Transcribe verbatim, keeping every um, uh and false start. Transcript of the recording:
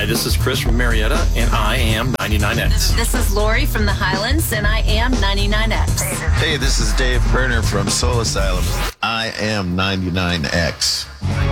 Hi, this is Chris from Marietta, and I am ninety-nine X. This is Lori from the Highlands, and I am ninety-nine X. Hey, this is Dave Berner from Soul Asylum. I am ninety-nine X.